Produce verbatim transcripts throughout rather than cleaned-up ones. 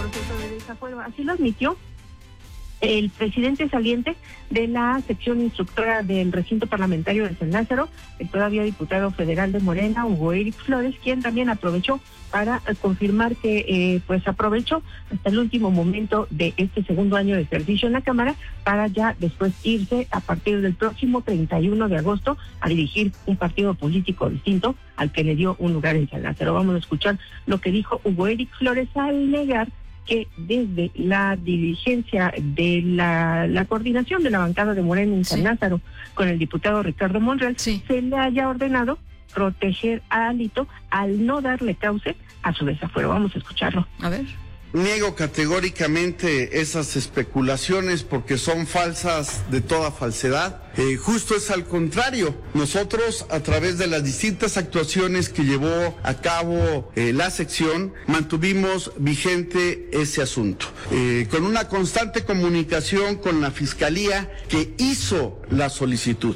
proceso de desafuero. Así lo admitió el presidente saliente de la sección instructora del recinto parlamentario de San Lázaro, el todavía diputado federal de Morena, Hugo Eric Flores, quien también aprovechó para eh, confirmar que eh, pues aprovechó hasta el último momento de este segundo año de servicio en la Cámara para ya después irse a partir del próximo treinta y uno de agosto a dirigir un partido político distinto al que le dio un lugar en San Lázaro. Vamos a escuchar lo que dijo Hugo Eric Flores al negar que desde la dirigencia de la, la coordinación de la bancada de Morena en San sí. Lázaro con el diputado Ricardo Monreal, sí. se le haya ordenado proteger a Alito al no darle cauce a su desafuero. Vamos a escucharlo. A ver. Niego categóricamente esas especulaciones porque son falsas de toda falsedad. Eh, justo es al contrario. Nosotros, a través de las distintas actuaciones que llevó a cabo eh, la sección, mantuvimos vigente ese asunto. Eh, con una constante comunicación con la Fiscalía que hizo la solicitud.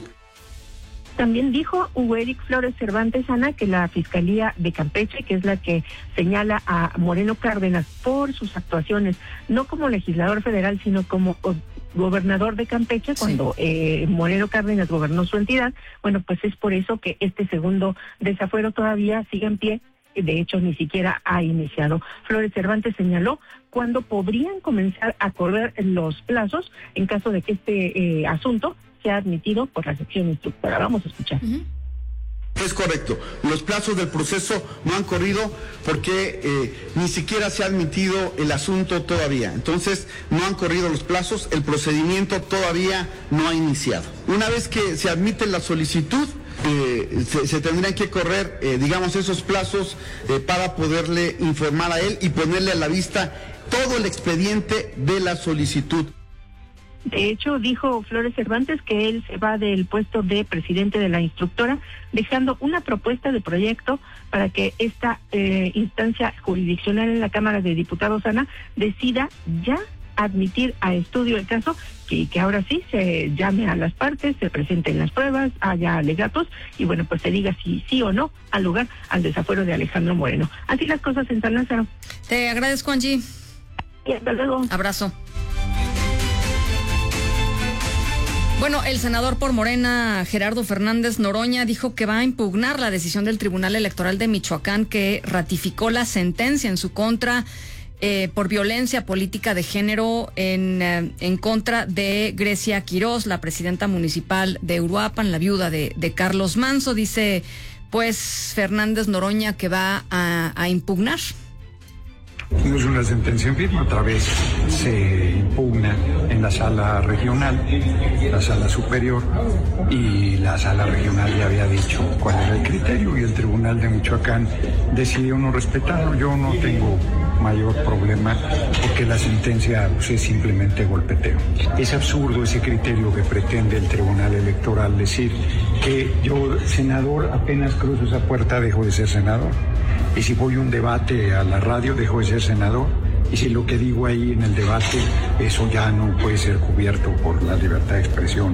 También dijo Hugo Eric Flores Cervantes, Ana, que la Fiscalía de Campeche, que es la que señala a Moreno Cárdenas por sus actuaciones, no como legislador federal, sino como gobernador de Campeche, cuando sí. eh, Moreno Cárdenas gobernó su entidad, bueno, pues es por eso que este segundo desafuero todavía sigue en pie. De hecho, ni siquiera ha iniciado. Flores Cervantes señaló cuándo podrían comenzar a correr los plazos en caso de que este eh, asunto sea admitido por la sección instructora. Vamos a escuchar. Uh-huh. Es correcto. Los plazos del proceso no han corrido porque eh, ni siquiera se ha admitido el asunto todavía. Entonces, no han corrido los plazos, el procedimiento todavía no ha iniciado. Una vez que se admite la solicitud, Eh, se, se tendrían que correr, eh, digamos, esos plazos eh, para poderle informar a él y ponerle a la vista todo el expediente de la solicitud. De hecho, dijo Flores Cervantes que él se va del puesto de presidente de la instructora, dejando una propuesta de proyecto para que esta eh, instancia jurisdiccional en la Cámara de Diputados, Ana, decida ya admitir a estudio el caso y que ahora sí se llame a las partes, se presenten las pruebas, haya alegatos y bueno, pues se diga si sí o no al lugar al desafuero de Alejandro Moreno. Así las cosas en San Lázaro. Te agradezco, Angie. Y hasta luego. Abrazo. Bueno, el senador por Morena, Gerardo Fernández Noroña, dijo que va a impugnar la decisión del Tribunal Electoral de Michoacán que ratificó la sentencia en su contra Eh, por violencia política de género en, eh, en contra de Grecia Quirós, la presidenta municipal de Uruapan, la viuda de, de Carlos Manso. Dice, pues, Fernández Noroña que va a, a impugnar. No es una sentencia en firme, otra vez se impugna en la sala regional, la sala superior, y la sala regional ya había dicho cuál era el criterio y el Tribunal de Michoacán decidió no respetarlo. Yo no tengo mayor problema porque la sentencia pues, es simplemente golpeteo. Es absurdo ese criterio que pretende el Tribunal Electoral decir que yo, senador, apenas cruzo esa puerta dejo de ser senador. Y si voy a un debate a la radio, dejo de ser senador. Y si lo que digo ahí en el debate, eso ya no puede ser cubierto por la libertad de expresión.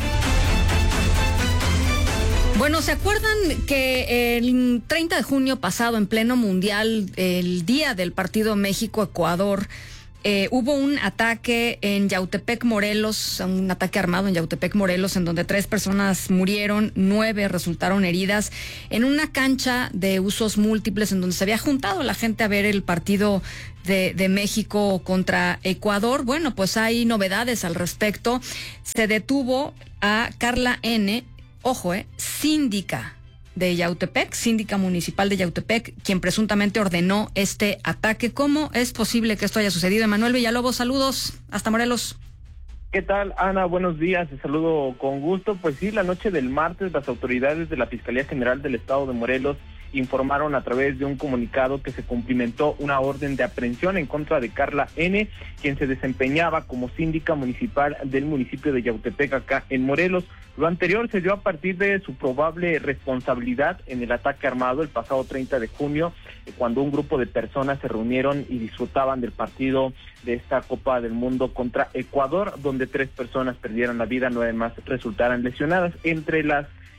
Bueno, ¿se acuerdan que el treinta de junio pasado, en pleno mundial, el día del partido México-Ecuador, Eh, hubo un ataque en Yautepec, Morelos, un ataque armado en Yautepec, Morelos, en donde tres personas murieron, nueve resultaron heridas, en una cancha de usos múltiples en donde se había juntado la gente a ver el partido de, de México contra Ecuador? Bueno, pues hay novedades al respecto. Se detuvo a Carla N., ojo, eh, síndica de Yautepec, síndica municipal de Yautepec, quien presuntamente ordenó este ataque. ¿Cómo es posible que esto haya sucedido? Emanuel Villalobos, saludos hasta Morelos. ¿Qué tal, Ana? Buenos días, te saludo con gusto. Pues sí, la noche del martes las autoridades de la Fiscalía General del Estado de Morelos informaron a través de un comunicado que se cumplimentó una orden de aprehensión en contra de Carla N., quien se desempeñaba como síndica municipal del municipio de Yautepec, acá en Morelos. Lo anterior se dio a partir de su probable responsabilidad en el ataque armado el pasado treinta de junio, cuando un grupo de personas se reunieron y disfrutaban del partido de esta Copa del Mundo contra Ecuador, donde tres personas perdieron la vida, nueve más resultaron lesionadas. Entre las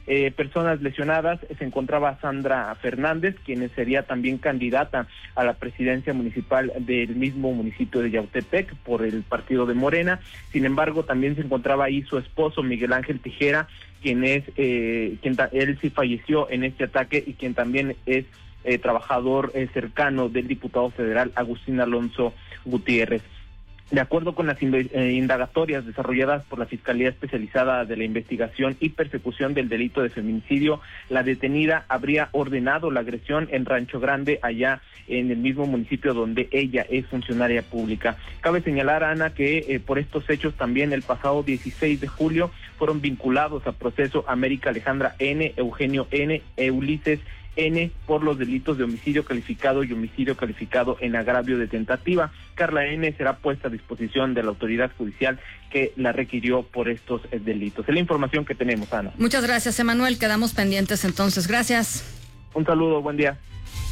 eh, personas lesionadas se encontraba Sandra Fernández, quien sería también candidata a la presidencia municipal del mismo municipio de Yautepec por el partido de Morena. Sin embargo, también se encontraba ahí su esposo Miguel Ángel Tijera, quien es, eh, quien él sí falleció en este ataque y quien también es eh, trabajador eh, cercano del diputado federal Agustín Alonso Gutiérrez. De acuerdo con las indagatorias desarrolladas por la Fiscalía Especializada de la Investigación y Persecución del Delito de Feminicidio, la detenida habría ordenado la agresión en Rancho Grande, allá en el mismo municipio donde ella es funcionaria pública. Cabe señalar, Ana, que eh, por estos hechos también el pasado dieciséis de julio fueron vinculados a proceso América Alejandra N., Eugenio N., e Ulises N por los delitos de homicidio calificado y homicidio calificado en agravio de tentativa. Carla N será puesta a disposición de la autoridad judicial que la requirió por estos delitos. Es la información que tenemos, Ana. Muchas gracias, Emanuel. Quedamos pendientes entonces. Gracias. Un saludo, buen día.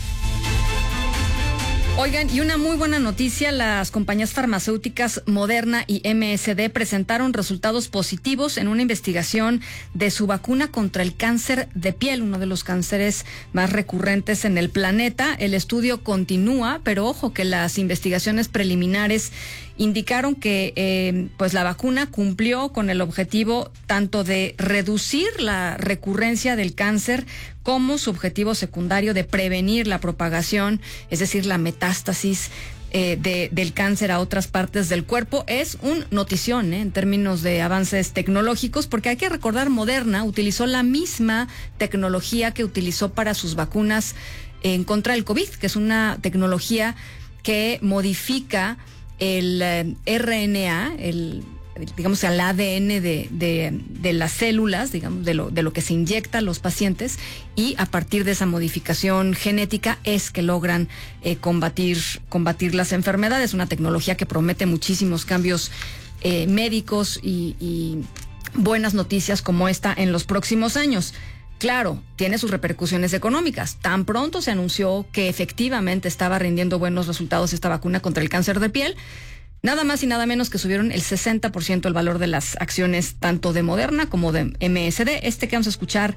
Oigan, y una muy buena noticia, las compañías farmacéuticas Moderna y M S D presentaron resultados positivos en una investigación de su vacuna contra el cáncer de piel, uno de los cánceres más recurrentes en el planeta. El estudio continúa, pero ojo que las investigaciones preliminares indicaron que eh, pues la vacuna cumplió con el objetivo tanto de reducir la recurrencia del cáncer como su objetivo secundario de prevenir la propagación, es decir, la metástasis eh, de, del cáncer a otras partes del cuerpo. Es un notición eh, en términos de avances tecnológicos, porque hay que recordar, Moderna utilizó la misma tecnología que utilizó para sus vacunas en contra del COVID, que es una tecnología que modifica el eh, R N A, el digamos el A D N de, de, de las células, digamos, de lo, de lo que se inyecta a los pacientes, y a partir de esa modificación genética es que logran eh, combatir, combatir las enfermedades. Una tecnología que promete muchísimos cambios eh, médicos y, y buenas noticias como esta en los próximos años. Claro, tiene sus repercusiones económicas. Tan pronto se anunció que efectivamente estaba rindiendo buenos resultados esta vacuna contra el cáncer de piel, nada más y nada menos que subieron el sesenta por ciento el valor de las acciones tanto de Moderna como de M S D. Este que vamos a escuchar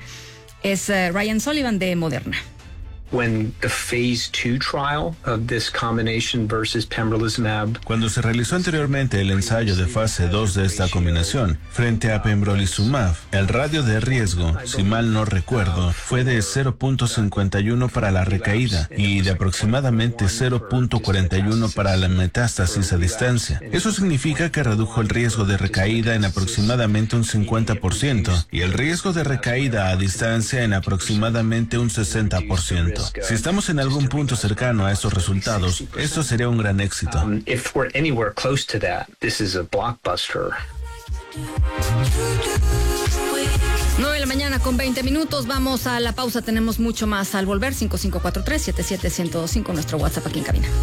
es uh, Ryan Sullivan de Moderna. When the phase two trial of this combination versus pembrolizumab. Cuando se realizó anteriormente el ensayo de fase dos de esta combinación frente a pembrolizumab, el radio de riesgo, si mal no recuerdo, fue de cero punto cincuenta y uno para la recaída y de aproximadamente cero punto cuarenta y uno para la metástasis a distancia. Eso significa que redujo el riesgo de recaída en aproximadamente un cincuenta por ciento y el riesgo de recaída a distancia en aproximadamente un sesenta por ciento. Si estamos en algún punto cercano a esos resultados, esto sería un gran éxito. Um, if we're anywhere close to that, this is a blockbuster. nueve de la mañana con veinte minutos. Vamos a la pausa. Tenemos mucho más al volver. cinco cinco cuatro tres, siete siete uno cero dos cinco, nuestro WhatsApp aquí en cabina.